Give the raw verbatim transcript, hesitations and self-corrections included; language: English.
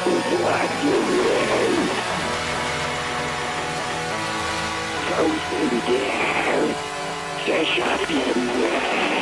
what you will. Frozen down, just up your way.